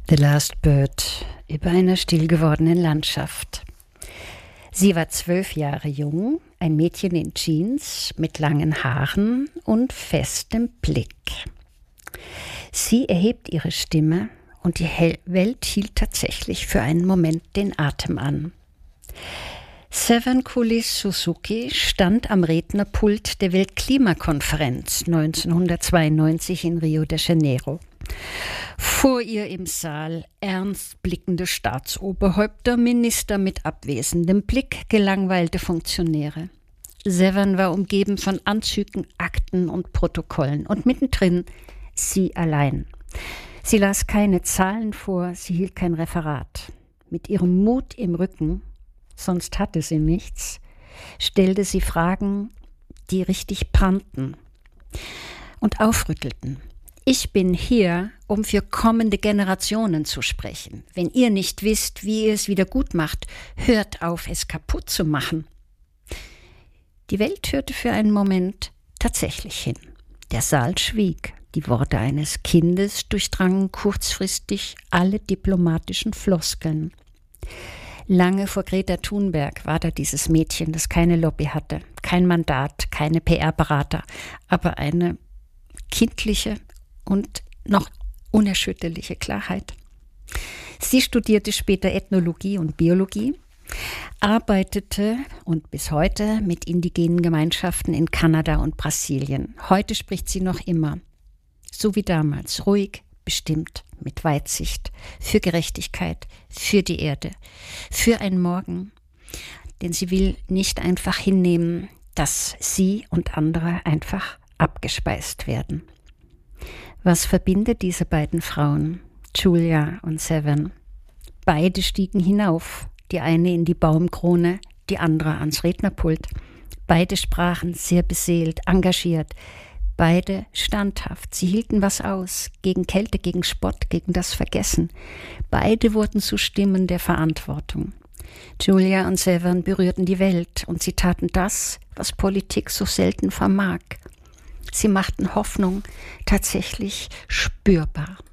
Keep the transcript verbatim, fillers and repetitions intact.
The Last Bird über einer still gewordenen Landschaft. Sie war zwölf Jahre jung, ein Mädchen in Jeans mit langen Haaren und festem Blick. Sie erhebt ihre Stimme und die Welt hielt tatsächlich für einen Moment den Atem an. Seven Kulis Suzuki stand am Rednerpult der Weltklimakonferenz neunzehnhundertzweiundneunzig in Rio de Janeiro. Vor ihr im Saal ernst blickende Staatsoberhäupter, Minister mit abwesendem Blick, gelangweilte Funktionäre. Seven war umgeben von Anzügen, Akten und Protokollen und mittendrin sie allein. Sie las keine Zahlen vor, sie hielt kein Referat. Mit ihrem Mut im Rücken, sonst hatte sie nichts, stellte sie Fragen, die richtig brannten und aufrüttelten. Ich bin hier, um für kommende Generationen zu sprechen. Wenn ihr nicht wisst, wie ihr es wieder gut macht, hört auf, es kaputt zu machen. Die Welt hörte für einen Moment tatsächlich hin. Der Saal schwieg. Die Worte eines Kindes durchdrangen kurzfristig alle diplomatischen Floskeln. Lange vor Greta Thunberg war da dieses Mädchen, das keine Lobby hatte, kein Mandat, keine P R-Berater, aber eine kindliche und noch unerschütterliche Klarheit. Sie studierte später Ethnologie und Biologie, arbeitete und bis heute mit indigenen Gemeinschaften in Kanada und Brasilien. Heute spricht sie noch immer, so wie damals, ruhig, bestimmt, mit Weitsicht, für Gerechtigkeit, für die Erde, für einen Morgen, denn sie will nicht einfach hinnehmen, dass sie und andere einfach abgespeist werden. Was verbindet diese beiden Frauen, Julia und Seven? Beide stiegen hinauf, die eine in die Baumkrone, die andere ans Rednerpult. Beide sprachen sehr beseelt, engagiert, beide standhaft. Sie hielten was aus, gegen Kälte, gegen Spott, gegen das Vergessen. Beide wurden zu Stimmen der Verantwortung. Julia und Seven berührten die Welt und sie taten das, was Politik so selten vermag. Sie machten Hoffnung tatsächlich spürbar.